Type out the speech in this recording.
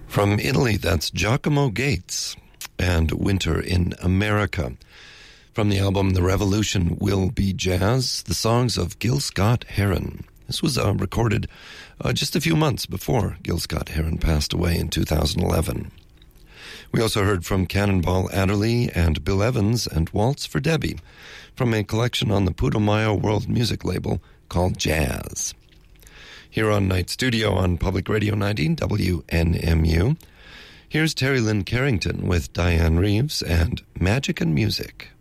From Italy, that's Giacomo Gates and Winter in America. From the album The Revolution Will Be Jazz, the songs of Gil Scott-Heron. This was recorded just a few months before Gil Scott-Heron passed away in 2011. We also heard from Cannonball Adderley and Bill Evans and Waltz for Debbie from a collection on the Putumayo World Music label called Jazz. Here on Night Studio on Public Radio 90 WNMU, here's Terry Lynn Carrington with Diane Reeves and Magic and Music.